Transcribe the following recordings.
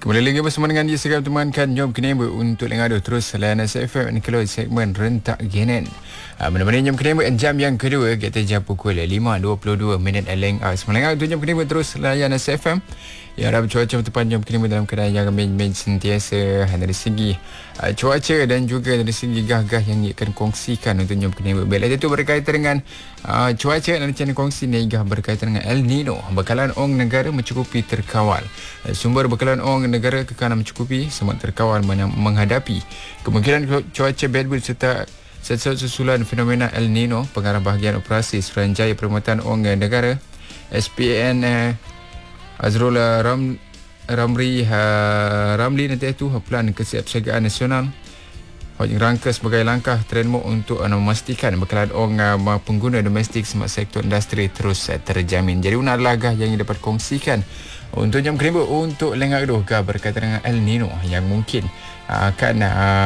Kembali lagi bersama dengan dia segala temankan Jom kena untuk lengadu terus layanan SFM ni kalau segmen rentak genen. Menemani Jom kena jam yang kedua kita jam pukul 5.22 leng. Semalangnya tu Jom kena terus layanan SFM. Ya harap cuaca bertepan Jom kena dalam keadaan yang main sentiasa dari segi cuaca dan juga dari segi gah-gah yang akan kongsikan untuk Jom kena. Bila itu berkaitan dengan cuaca dan rencana kongsi ni berkaitan dengan El Nino. Bekalan ong negara mencukupi terkawal. Sumber bekalan ong negara kekal mencukupi sempat terkawal menghadapi kemungkinan cuaca badwill serta susulan fenomena El Nino. Pengarah bahagian operasi Suruhanjaya Perkhidmatan Ong Negara SPN Azrul Ramli nanti itu Plan Kesiapsiagaan Nasional rangka sebagai langkah Trenmo untuk memastikan bekalan ong pengguna domestik semasa sektor industri terus terjamin. Jadi una adalah yang dapat kongsikan untuk jam kedua untuk lengak doh berkaitan dengan El Nino yang mungkin akan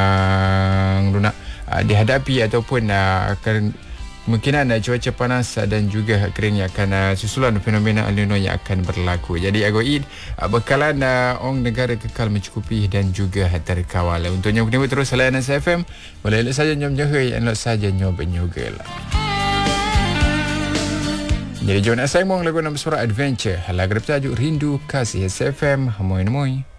dihadapi ataupun akan kemungkinan cuaca panas dan juga kering yang akan susulan fenomena El Nino yang akan berlaku. Jadi agoid bekalan ong negara kekal mencukupi dan juga terkawal. Untuk yang kedua terus layanan SFM boleh elok saja nyom jahai elok saja nyom benyugel. Jadi jom nak saya lagu nama suara adventure lagu bertajuk Rindu Kasih SFM. Moi moi.